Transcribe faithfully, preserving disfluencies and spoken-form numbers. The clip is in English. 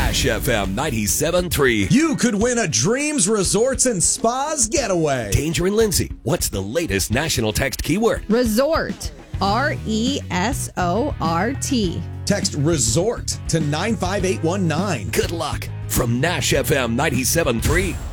Nash F M ninety-seven point three. You could win a Dreams Resorts and Spas getaway. Danger and Lindsay, what's the latest national text keyword? Resort. R E S O R T. Text resort to nine five eight one nine. Good luck from Nash F M ninety-seven point three.